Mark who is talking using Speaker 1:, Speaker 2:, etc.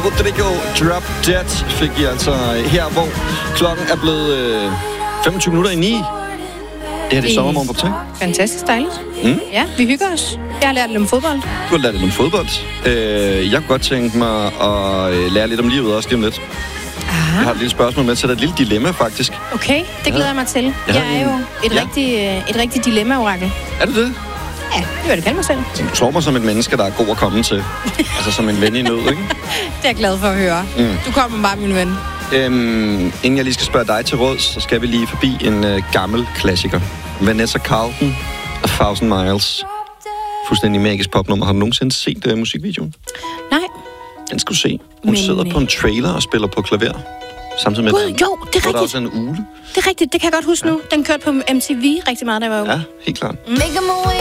Speaker 1: Rodrigo Drop Dead fik I altså her, hvor klokken er blevet 25 minutter i 9. Det her er sommermorgen på 3.
Speaker 2: Fantastisk dejligt. Ja, vi hygger os. Jeg har lært lidt om fodbold.
Speaker 1: Du har lært lidt om fodbold. Jeg kunne godt tænke mig at lære lidt om livet også lige om lidt.
Speaker 2: Aha.
Speaker 1: Jeg har et lille spørgsmål med, så der er et lille dilemma faktisk.
Speaker 2: Okay, det glæder jeg mig til. Jeg er jo et rigtig dilemma-orakel.
Speaker 1: Er det det?
Speaker 2: Ja, det vil jeg kalde mig selv.
Speaker 1: Du tror mig som et menneske, der er god at komme til. Altså som en ven i nød, ikke?
Speaker 2: Det er jeg glad for at høre. Du kommer bare, min ven.
Speaker 1: Inden jeg lige skal spørge dig til råds, så skal vi lige forbi en gammel klassiker. Vanessa Carlton og 1000 Miles. Fuldstændig magisk popnummer. Har du nogensinde set musikvideoen?
Speaker 2: Nej.
Speaker 1: Den skal du se. Hun sidder på en trailer og spiller på klaver. Samtidig med
Speaker 2: jo, det er rigtigt.
Speaker 1: Der er også en ugle.
Speaker 2: Det er rigtigt, det kan jeg godt huske nu. Den kørte på MTV rigtig meget, da jeg var ude.
Speaker 1: Ja, helt klart.